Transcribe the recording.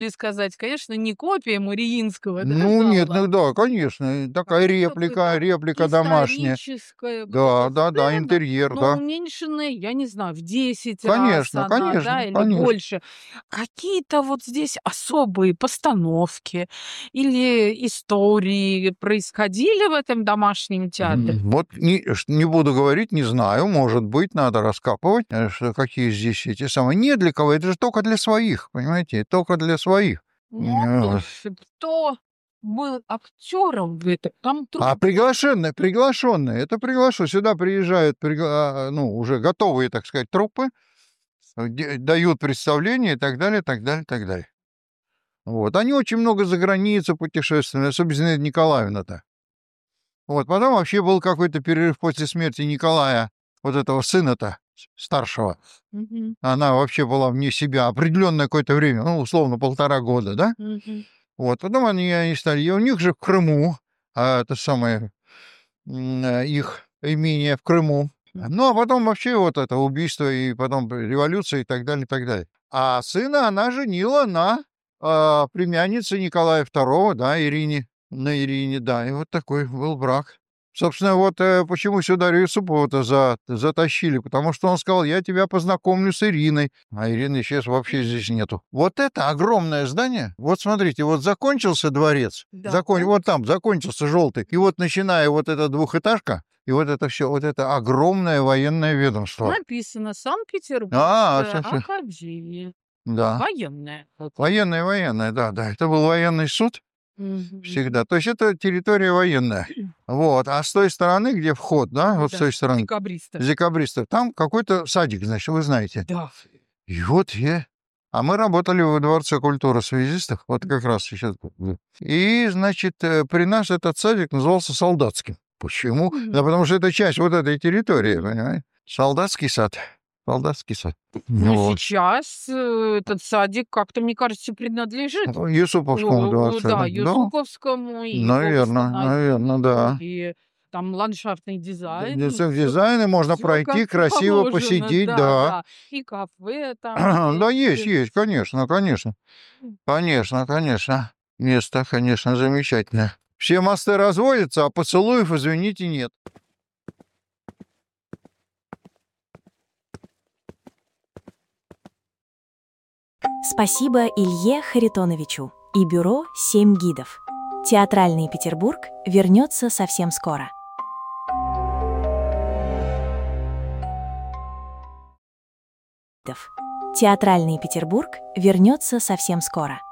сказать, конечно, не копия Мариинского, да, Ну нет, зала, ну да, конечно, такая реплика, какое-то реплика домашняя. историческая Да, какая-то да-да, сцена, интерьер, но да. уменьшенная, я не знаю, в 10 раз Конечно, она, конечно, да, или конечно. больше. Какие-то вот здесь особые постановки или истории происходили в этом домашнем театре? Вот не буду говорить, не знаю, может быть, надо раскапывать, что какие здесь эти самые. Не для кого, это же только для своих, понимаете, только для своих. Ну, Вот. кто был актером в этом? Там А приглашенные, это сюда приезжают, ну, уже готовые, так сказать, труппы, дают представление и так далее, так далее, так далее. Вот. Они очень много за границу путешествовали, особенно Зинаида Николаевна-то. Вот. Потом вообще был какой-то перерыв после смерти Николая, вот этого сына-то старшего. Мгм, Она вообще была вне себя определенное какое-то время, ну, условно, 1,5 года, да? мгм. Вот. Потом они стали... И у них же в Крыму, это самое, их имение в Крыму. Ну, а потом вообще вот это убийство, и потом революция, и так далее, и так далее. А сына она женила на племяннице Николая II, да, Ирине, на Ирине, да, и вот такой был брак. Собственно, вот почему сюда Юсупова-то затащили, потому что он сказал, я тебя познакомлю с Ириной, а Ирины сейчас вообще здесь нету. Вот это огромное здание, вот смотрите, вот закончился дворец, Да. вот там закончился желтый, и вот начиная вот эта двухэтажка, и вот это все, вот это огромное военное ведомство. Написано А, Санкт-Петербургская слушай, академия. да. Военная. Военное, да-да. Это был военный суд Мгм. всегда. То есть это территория военная. Вот. А с той стороны, где вход, да, вот с Да, той стороны, декабристов. декабристов, там какой-то садик, значит, вы знаете. Да. И вот я... А мы работали во Дворце культуры связистов, вот как раз сейчас. И, значит, при нас этот садик назывался Солдатским. Почему? Да Мгм. потому что это часть вот этой территории, понимаете? Солдатский сад. Солдатский сад. Ну, Вот. сейчас, этот садик как-то, мне кажется, принадлежит, Юсуповскому дворцу, да, да? Юсуповскому, и его Наверно, восстановили, да. и там ландшафтный дизайн, Дизайн все дизайна можно всё пройти, как красиво положено, посидеть, да. да-да. И кафе там Да, есть. есть, конечно, конечно. Конечно, конечно. Место, конечно, замечательное. Все мосты разводятся, а поцелуев, извините, нет. Спасибо Илье Харитоновичу и бюро «Семь гидов». Театральный Петербург вернется совсем скоро. Театральный Петербург вернется совсем скоро.